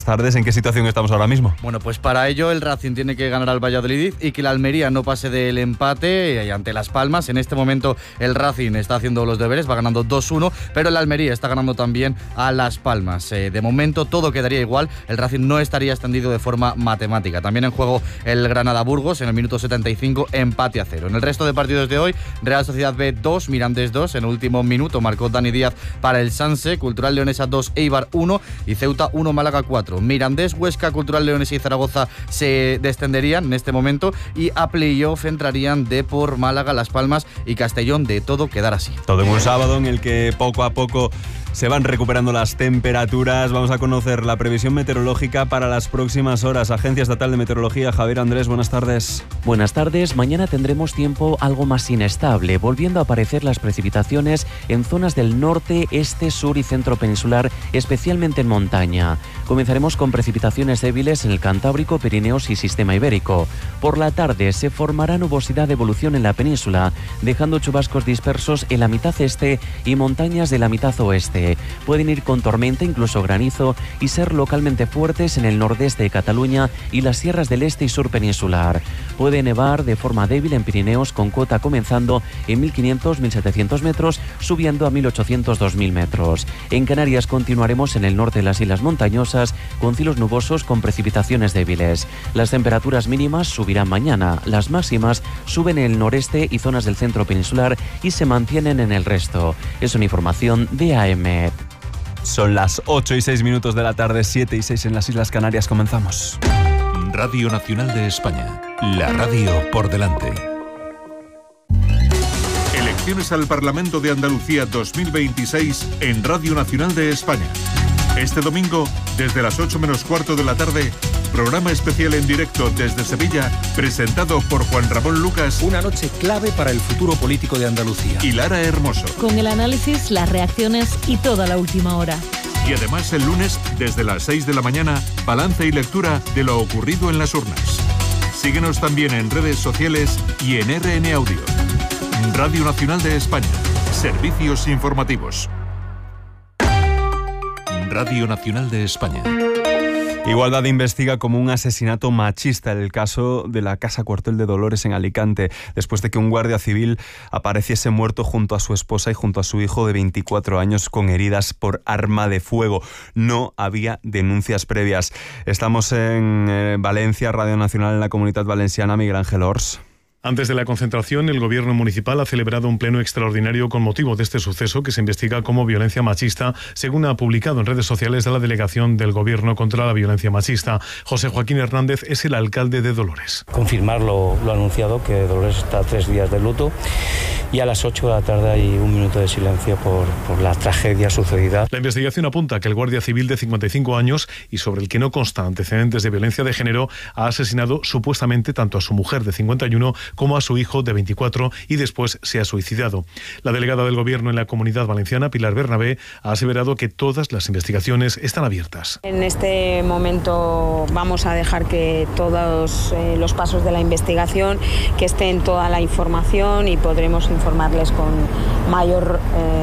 Tardes, ¿en qué situación estamos ahora mismo? Bueno, pues para ello el Racing tiene que ganar al Valladolid y que la Almería no pase del empate ante Las Palmas. En este momento el Racing está haciendo los deberes, va ganando 2-1, pero el Almería está ganando también a Las Palmas. De momento todo quedaría igual, el Racing no estaría extendido de forma matemática. También en juego el Granada-Burgos en el minuto 75, empate a 0. En el resto de partidos de hoy, Real Sociedad B 2, Mirandés 2, en el último minuto marcó Dani Díaz para el Sanse, Cultural Leonesa 2, Eibar 1 y Ceuta 1, Málaga 4. Mirandés, Huesca, Cultural Leonesa y Zaragoza se descenderían en este momento y a playoff entrarían Depor, Málaga, Las Palmas y Castellón, de todo quedar así. Todo en un sábado en el que poco a poco se van recuperando las temperaturas. Vamos a conocer la previsión meteorológica para las próximas horas. Agencia Estatal de Meteorología, Javier Andrés, buenas tardes. Buenas tardes. Mañana tendremos tiempo algo más inestable, volviendo a aparecer las precipitaciones en zonas del norte, este, sur y centro peninsular, especialmente en montaña. Comenzaremos con precipitaciones débiles en el Cantábrico, Pirineos y Sistema Ibérico. Por la tarde se formará nubosidad de evolución en la península, dejando chubascos dispersos en la mitad este y montañas de la mitad oeste. Pueden ir con tormenta, incluso granizo, y ser localmente fuertes en el nordeste de Cataluña y las sierras del este y sur peninsular. Puede nevar de forma débil en Pirineos, con cota comenzando en 1.500-1.700 metros, subiendo a 1.800-2.000 metros. En Canarias continuaremos en el norte de las islas montañosas, con cielos nubosos con precipitaciones débiles. Las temperaturas mínimas subirán mañana, las máximas suben en el noreste y zonas del centro peninsular y se mantienen en el resto. Es una información de AM. Son las 8:06 de la tarde, 7:06 en las Islas Canarias. Comenzamos. Radio Nacional de España, la radio por delante. Elecciones al Parlamento de Andalucía 2026 en Radio Nacional de España. Este domingo, desde las 8 menos cuarto de la tarde, programa especial en directo desde Sevilla, presentado por Juan Ramón Lucas. Una noche clave para el futuro político de Andalucía. Y Lara Hermoso. Con el análisis, las reacciones y toda la última hora. Y además el lunes, desde las 6 de la mañana, balance y lectura de lo ocurrido en las urnas. Síguenos también en redes sociales y en RN Audio. Radio Nacional de España. Servicios informativos. Radio Nacional de España. Igualdad investiga como un asesinato machista el caso de la Casa Cuartel de Dolores en Alicante, después de que un guardia civil apareciese muerto junto a su esposa y junto a su hijo de 24 años con heridas por arma de fuego. No había denuncias previas. Estamos en Valencia, Radio Nacional en la Comunitat Valenciana. Miguel Ángel Ors. Antes de la concentración, el Gobierno municipal ha celebrado un pleno extraordinario con motivo de este suceso que se investiga como violencia machista, según ha publicado en redes sociales de la Delegación del Gobierno contra la Violencia Machista. José Joaquín Hernández es el alcalde de Dolores. Confirmar lo anunciado, que Dolores está a 3 días de luto, y a las 8 de la tarde hay un minuto de silencio por la tragedia sucedida. La investigación apunta que el guardia civil de 55 años y sobre el que no consta antecedentes de violencia de género ha asesinado supuestamente tanto a su mujer de 51 como a su hijo de 24 y después se ha suicidado. La delegada del Gobierno en la Comunidad Valenciana, Pilar Bernabé, ha aseverado que todas las investigaciones están abiertas. En este momento vamos a dejar que todos los pasos de la investigación, que estén toda la información y podremos informarles con mayor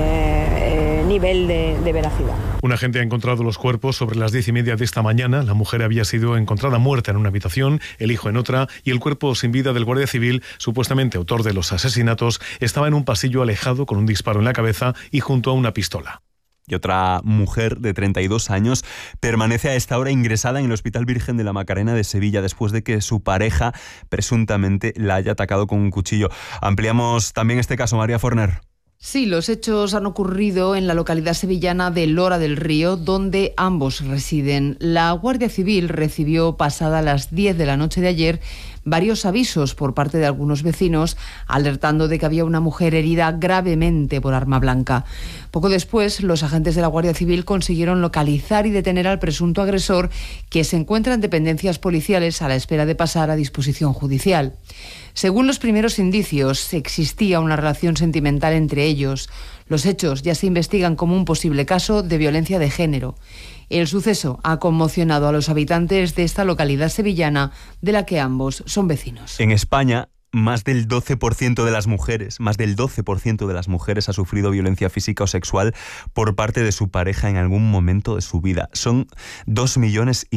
nivel de veracidad. Un agente ha encontrado los cuerpos sobre las 10:30 de esta mañana. La mujer había sido encontrada muerta en una habitación, el hijo en otra, y el cuerpo sin vida del guardia civil, supuestamente autor de los asesinatos, estaba en un pasillo alejado con un disparo en la cabeza y junto a una pistola. Y otra mujer de 32 años permanece a esta hora ingresada en el Hospital Virgen de la Macarena de Sevilla después de que su pareja presuntamente la haya atacado con un cuchillo. Ampliamos también este caso, María Forner. Sí, los hechos han ocurrido en la localidad sevillana de Lora del Río, donde ambos residen. La Guardia Civil recibió pasada las 10 de la noche de ayer varios avisos por parte de algunos vecinos, alertando de que había una mujer herida gravemente por arma blanca. Poco después, los agentes de la Guardia Civil consiguieron localizar y detener al presunto agresor, que se encuentra en dependencias policiales a la espera de pasar a disposición judicial. Según los primeros indicios, existía una relación sentimental entre ellos. Los hechos ya se investigan como un posible caso de violencia de género. El suceso ha conmocionado a los habitantes de esta localidad sevillana, de la que ambos son vecinos. En España más del 12% de las mujeres ha sufrido violencia física o sexual por parte de su pareja en algún momento de su vida. Son 2,5 millones